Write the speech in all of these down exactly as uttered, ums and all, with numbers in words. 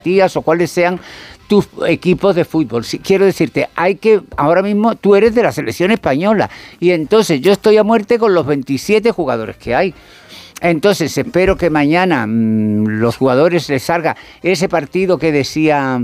o cuáles sean tus equipos de fútbol. Si, quiero decirte, hay que, ahora mismo tú eres de la selección española y entonces yo estoy a muerte con los veintisiete jugadores que hay. Entonces espero que mañana mmm, los jugadores les salga ese partido que decía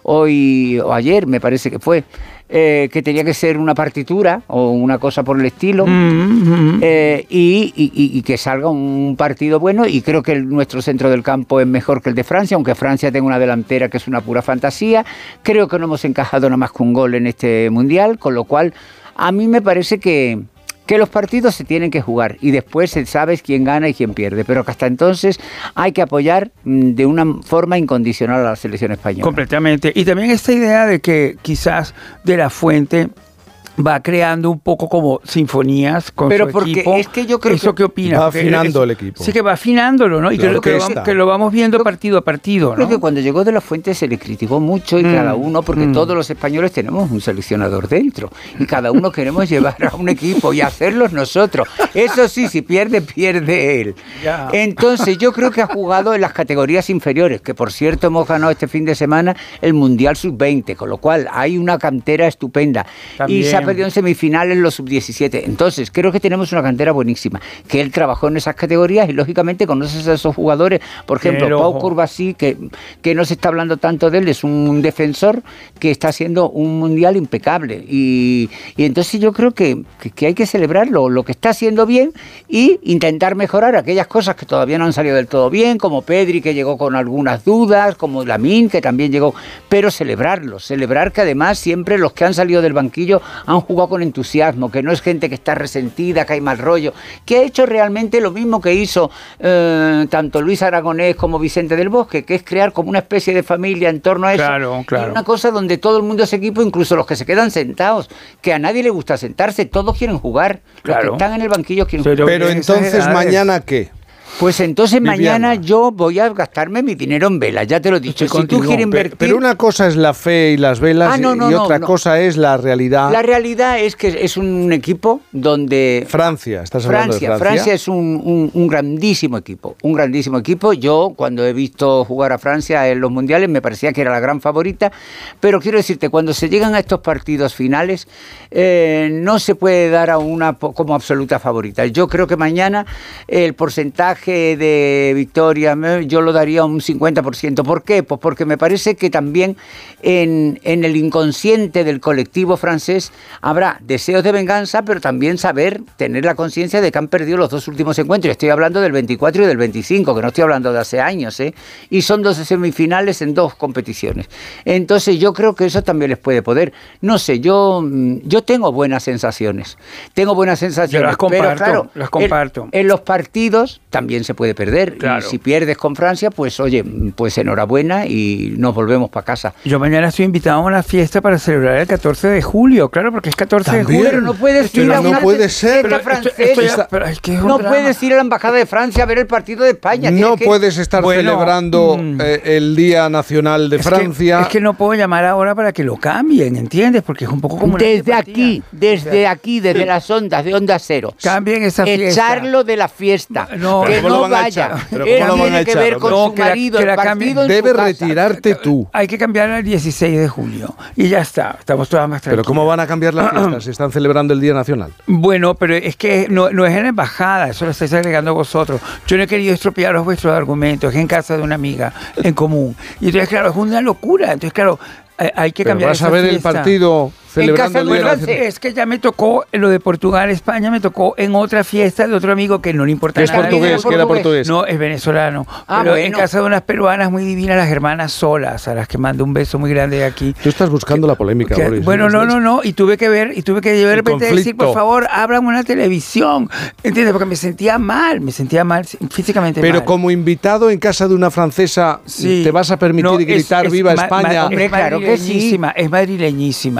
hoy o ayer, me parece que fue, eh, que tenía que ser una partitura o una cosa por el estilo, mm-hmm. eh, y, y, y que salga un partido bueno, y creo que el, nuestro centro del campo es mejor que el de Francia, aunque Francia tenga una delantera que es una pura fantasía. Creo que no hemos encajado nada más que un gol en este Mundial, con lo cual a mí me parece que que los partidos se tienen que jugar y después se sabe quién gana y quién pierde, pero que hasta entonces hay que apoyar de una forma incondicional a la selección española. Completamente. Y también esta idea de que quizás De La Fuente va creando un poco como sinfonías con pero su porque equipo. Es que yo creo ¿Eso que qué opinas? Va afinando el equipo. Sí, que va afinándolo, ¿no? Y claro que, que, que, lo vamos, que lo vamos viendo partido a partido, ¿no? Creo que cuando llegó De La Fuente se le criticó mucho y mm, cada uno, porque mm. todos los españoles tenemos un seleccionador dentro y cada uno queremos llevar a un equipo y hacerlos nosotros. Eso sí, si pierde, pierde él. Ya. Entonces yo creo que ha jugado en las categorías inferiores, que por cierto hemos ganado este fin de semana el Mundial sub veinte, con lo cual hay una cantera estupenda. También. Y se ha perdido en semifinales en los sub diecisiete. Entonces, creo que tenemos una cantera buenísima, que él trabajó en esas categorías y lógicamente conoces a esos jugadores. Por ejemplo, Pero, Pau Curbasí, que, que no se está hablando tanto de él, es un defensor que está haciendo un Mundial impecable. Y, y entonces yo creo que, que, que hay que celebrarlo, lo que está haciendo bien, y intentar mejorar aquellas cosas que todavía no han salido del todo bien, como Pedri, que llegó con algunas dudas, como Lamine, que también llegó, pero celebrarlo, celebrar que además siempre los que han salido del banquillo han jugado con entusiasmo, que no es gente que está resentida, que hay mal rollo, que ha hecho realmente lo mismo que hizo eh, tanto Luis Aragonés como Vicente del Bosque, que es crear como una especie de familia en torno a eso. Claro, claro. Y una cosa donde todo el mundo es equipo, incluso los que se quedan sentados, que a nadie le gusta sentarse, todos quieren jugar. Claro. Los que están en el banquillo quieren Pero, jugar. Pero entonces, ¿mañana qué? Pues entonces Viviana. Mañana yo voy a gastarme mi dinero en velas, ya te lo he dicho. Si tú quieres invertir... Pero una cosa es la fe y las velas ah, no, no, y otra no, no. cosa es la realidad. La realidad es que es un equipo donde... Francia, estás hablando Francia, de Francia. Francia es un, un, un grandísimo equipo, un grandísimo equipo. Yo cuando he visto jugar a Francia en los mundiales me parecía que era la gran favorita, pero quiero decirte, cuando se llegan a estos partidos finales eh, no se puede dar a una como absoluta favorita. Yo creo que mañana el porcentaje de victoria yo lo daría un cincuenta por ciento. ¿Por qué? Pues porque me parece que también en, en el inconsciente del colectivo francés habrá deseos de venganza, pero también saber tener la conciencia de que han perdido los dos últimos encuentros. Estoy hablando del veinticuatro y del veinticinco, que no estoy hablando de hace años, ¿eh? Y son dos semifinales en dos competiciones. Entonces yo creo que eso también les puede poder. No sé, yo, yo tengo buenas sensaciones. Tengo buenas sensaciones. Yo las comparto, pero claro, las comparto. En, en los partidos también se puede perder. Claro. Y si pierdes con Francia, pues oye, pues enhorabuena y nos volvemos para casa. Yo mañana estoy invitado a una fiesta para celebrar el catorce de julio, claro, porque es catorce ¿También? de julio. Pero no puedes Pero ir a no una puede ser. fiesta francesa. Pero es que es no un puedes ir a la embajada de Francia a ver el partido de España. No que... puedes estar bueno, celebrando mm, eh, el Día Nacional de es Francia. Que, es que no puedo llamar ahora para que lo cambien, ¿entiendes? Porque es un poco como desde aquí, desde o sea, aquí, desde las ondas de Onda Cero. Cambien esa fiesta. Echarlo de la fiesta. No, que no vaya. Él tiene que ver con no, su que la, marido, que la el partido en Debes su casa. retirarte tú. Hay que cambiar al dieciséis de julio. Y ya está. Estamos todas más tranquilos. Pero ¿cómo van a cambiar las fiestas? Se están celebrando el Día Nacional. Bueno, pero es que no, no es en la embajada. Eso lo estáis agregando vosotros. Yo no he querido estropearos vuestros argumentos. Es en casa de una amiga en común. Y entonces, claro, es una locura. Entonces, claro, hay que pero cambiar vas esa a ver fiesta. el partido celebrando el Día Nacional. Es que ya me tocó en lo de Portugal, España, me tocó en otra fiesta de otro amigo que no le importa ¿Que es nada. portugués? ¿Que era portugués? No, es venezolano. Ah, pero bueno. en casa de unas peruanas muy divinas, las hermanas Solas, a las que mando un beso muy grande de aquí. Tú estás buscando que, la polémica, que, Boris. Bueno, no, no, no. Y tuve que ver, y tuve que de repente decir, por favor, ábrame una televisión. ¿Entiendes? Porque me sentía mal, me sentía mal, físicamente Pero mal. como invitado en casa de una francesa, sí. ¿te vas a permitir no, gritar es, ¡Viva es, España! Ma, hombre, claro que sí. Es madrileñísima. Ah.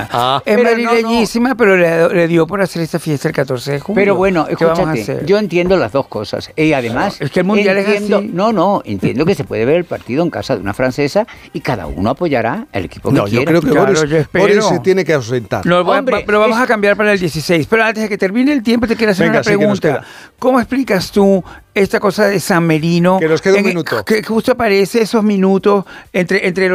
es Pero madrileñísima, no, no. pero le, le dio por hacer esta fiesta el catorce de junio. Pero bueno, ¿qué vamos a escúchate, hacer? yo entiendo las dos cosas. Y además, es que el mundial entiendo, es así. No, no, entiendo que se puede ver el partido en casa de una francesa y cada uno apoyará al equipo que no, quiera. yo creo que Claro, Boris, yo espero. Boris se tiene que ausentar. No, Hombre, pero vamos es... a cambiar para el dieciséis. Pero antes de que termine el tiempo, te quiero hacer Venga, una sí, que nos pregunta. queda. ¿Cómo explicas tú esta cosa de San Merino? Que nos queda un en, minuto. Que justo aparece esos minutos entre, entre